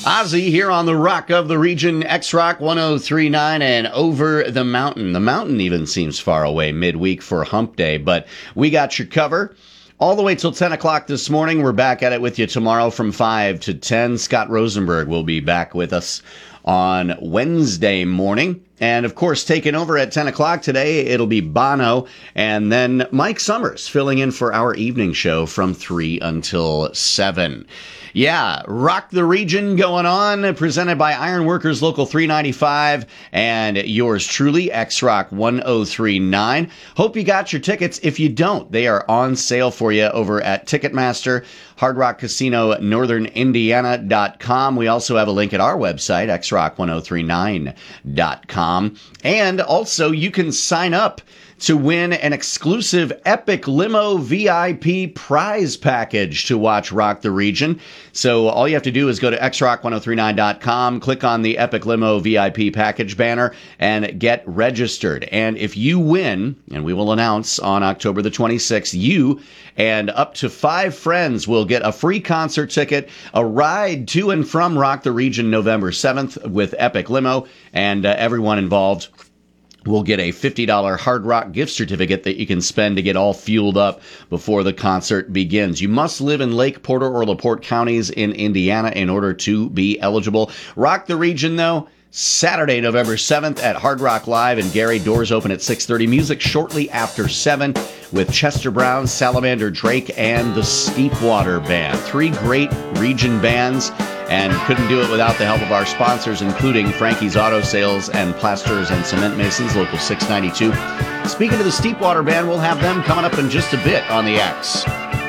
Ozzy here on the Rock of the Region, X-Rock 1039 and Over the Mountain. The mountain even seems far away midweek for Hump Day, but we got your cover. All the way till 10 o'clock this morning. We're back at it with you tomorrow from 5 to 10. Scott Rosenberg will be back with us on Wednesday morning. And, of course, taking over at 10 o'clock today, it'll be Bono and then Mike Summers filling in for our evening show from 3 until 7. Yeah, Rock the Region going on, presented by Ironworkers Local 395 and yours truly, X-Rock 1039. Hope you got your tickets. If you don't, they are on sale for you over at Ticketmaster, Hard Rock Casino, northernindiana.com. We also have a link at our website, xrock1039.com. And also, you can sign up to win an exclusive Epic Limo VIP prize package to watch Rock the Region. So all you have to do is go to xrock1039.com, click on the Epic Limo VIP package banner, and get registered. And if you win, and we will announce on October the 26th, you and up to 5 friends will get a free concert ticket, a ride to and from Rock the Region November 7th with Epic Limo, and everyone involved will get a $50 Hard Rock gift certificate that you can spend to get all fueled up before the concert begins. You must live in Lake Porter or LaPorte counties in Indiana in order to be eligible. Rock the Region, though, Saturday, November 7th at Hard Rock Live in Gary. Doors open at 6:30. Music shortly after 7 with Chester Brown, Salamander Drake, and the Steepwater Band. 3 great region bands, and couldn't do it without the help of our sponsors, including Frankie's Auto Sales and Plasters and Cement Masons, Local 692. Speaking of the Steepwater Band, we'll have them coming up in just a bit on the X.